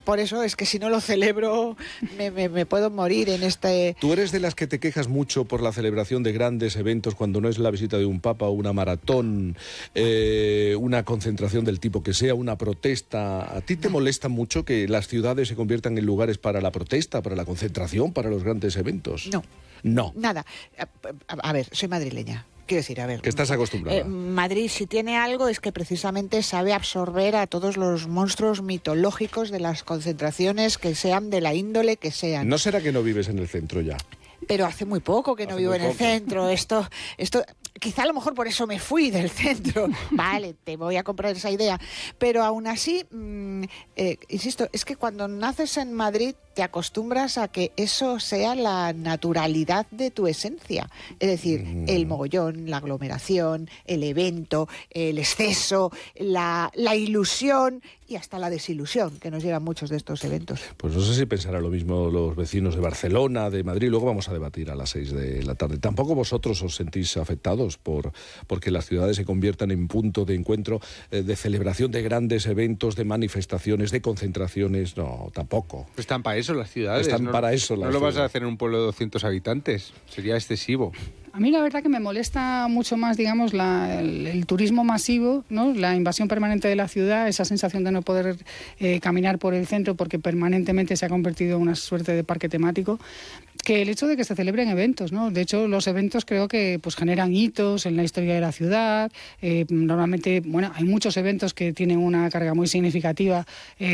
Por eso es que si no lo celebro me puedo morir en este... ¿Tú eres de las que te quejas mucho por la celebración de grandes eventos cuando no es la visita de un papa o una maratón, una concentración del tipo que sea, una protesta? ¿A ti te molesta mucho que las ciudades se conviertan en lugares para la protesta, para la concentración, para los grandes eventos? No. Nada. A ver, soy madrileña. Quiero decir, a ver... Que estás acostumbrada. Madrid, si tiene algo, es que precisamente sabe absorber a todos los monstruos mitológicos de las concentraciones, que sean de la índole que sean. ¿No será que no vives en el centro ya? Pero hace muy poco que no vivo en el centro. Esto, quizá a lo mejor por eso me fui del centro. Vale, te voy a comprar esa idea. Pero aún así, insisto, es que cuando naces en Madrid te acostumbras a que eso sea la naturalidad de tu esencia. Es decir, el mogollón, la aglomeración, el evento, el exceso, la ilusión y hasta la desilusión que nos llevan muchos de estos eventos. Pues no sé si pensarán lo mismo los vecinos de Barcelona, de Madrid. Luego vamos a debatir a las 6 de la tarde. ¿Tampoco vosotros os sentís afectados porque las ciudades se conviertan en punto de encuentro, de celebración de grandes eventos, de manifestaciones, de concentraciones? No, tampoco. Pues están para eso las ciudades. Están para eso las ciudades. No lo vas a hacer en un pueblo de 200 habitantes. Sería excesivo. A mí la verdad que me molesta mucho más, digamos, el turismo masivo, ¿no? La invasión permanente de la ciudad, esa sensación de no poder caminar por el centro porque permanentemente se ha convertido en una suerte de parque temático, que el hecho de que se celebren eventos, ¿no? De hecho, los eventos creo que pues generan hitos en la historia de la ciudad. Normalmente, bueno, hay muchos eventos que tienen una carga muy significativa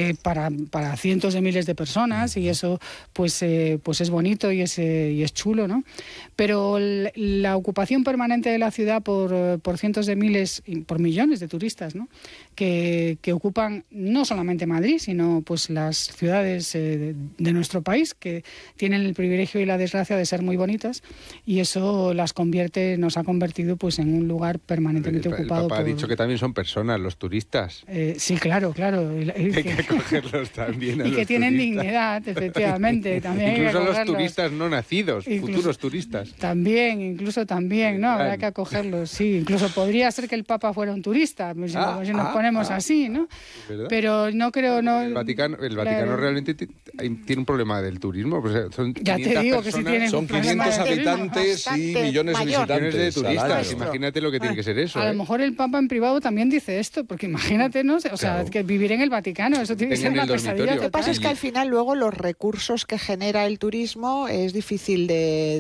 para cientos de miles de personas y eso pues es bonito y es chulo, ¿no? Pero la ocupación permanente de la ciudad por cientos de miles, por millones de turistas, ¿no? Que ocupan no solamente Madrid, sino pues las ciudades de nuestro país, que tienen el privilegio y la desgracia de ser muy bonitas, y eso nos ha convertido pues en un lugar permanentemente ocupado. El Papa ha dicho que también son personas, los turistas. Sí, claro. Hay que acogerlos también. Y que tienen dignidad, efectivamente. También incluso los turistas no nacidos, futuros turistas. Incluso también, ¿no? Habrá que acogerlos, sí. Incluso podría ser que el Papa fuera un turista, si nos ponemos así, ¿no? ¿Verdad? Pero no creo... El Vaticano realmente tiene un problema del turismo. Pues son ya te digo que si tienen son 500 habitantes y millones de visitantes. Millones de turistas. Imagínate lo que tiene que ser eso. A lo mejor el Papa en privado también dice esto, porque imagínate, ¿no? O sea, claro, que vivir en el Vaticano, eso tiene que ser una pesadilla. Lo que pasa es que al final luego los recursos que genera el turismo es difícil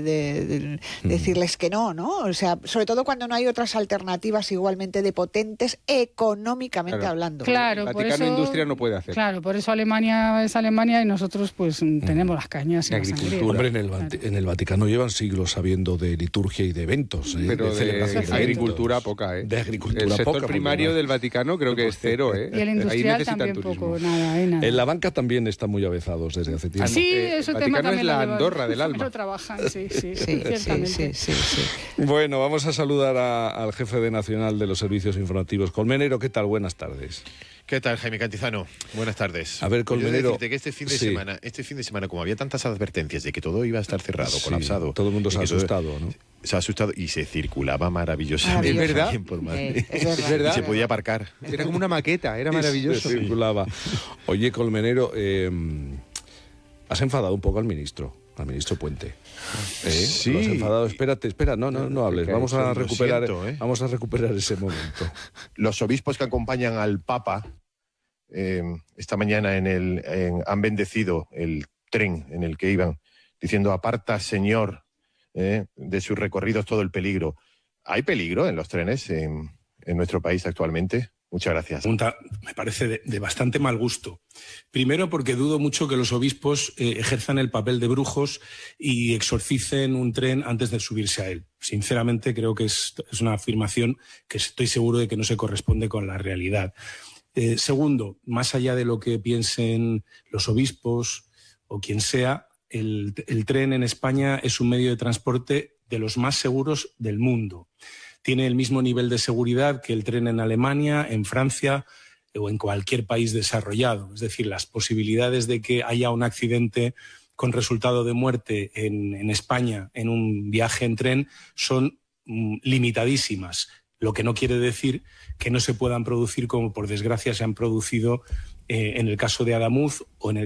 de decirles que no, ¿no? O sea, sobre todo cuando no hay otras alternativas igualmente de potentes económicamente hablando. Claro, el Vaticano industria no puede hacer. Claro, por eso Alemania es Alemania y nosotros pues tenemos las cañas y la sangría. Hombre, en el Vaticano llevan siglos sabiendo de liturgia y de eventos. Pero de celebración de agricultura poca, ¿eh? De agricultura el sector poca, primario del Vaticano creo que es cero, ¿eh? Y el industrial también poco, nada. En la banca también están muy avezados desde hace tiempo. Sí, eso el Vaticano es la Andorra del alma. Lo trabajan, sí, ciertamente. Sí. Bueno, vamos a saludar al jefe de Nacional de los Servicios Informativos. Colmenero, ¿qué tal? Buenas tardes. ¿Qué tal, Jaime Cantizano? Buenas tardes. A ver, Colmenero... Decirte que este fin de semana, como había tantas advertencias de que todo iba a estar cerrado, colapsado... Todo el mundo se ha asustado, ¿no? Se ha asustado y se circulaba maravillosamente. ¿Es verdad? Por Madrid. Es verdad. Y se podía aparcar. Era como una maqueta, era maravilloso. Se circulaba. Oye, Colmenero, has enfadado un poco al ministro Puente. Sí. ¿Lo has enfadado? Espera, no hables. Vamos a recuperar ese momento. Los obispos que acompañan al Papa esta mañana han bendecido el tren en el que iban, diciendo: aparta, Señor, de sus recorridos todo el peligro. ¿Hay peligro en los trenes en nuestro país actualmente? Muchas gracias. Me parece de bastante mal gusto. Primero, porque dudo mucho que los obispos ejerzan el papel de brujos y exorcicen un tren antes de subirse a él. Sinceramente, creo que es una afirmación que estoy seguro de que no se corresponde con la realidad. Segundo, más allá de lo que piensen los obispos o quien sea, el tren en España es un medio de transporte de los más seguros del mundo. Tiene el mismo nivel de seguridad que el tren en Alemania, en Francia o en cualquier país desarrollado. Es decir, las posibilidades de que haya un accidente con resultado de muerte en España en un viaje en tren son limitadísimas, lo que no quiere decir que no se puedan producir, como por desgracia se han producido en el caso de Adamuz o en el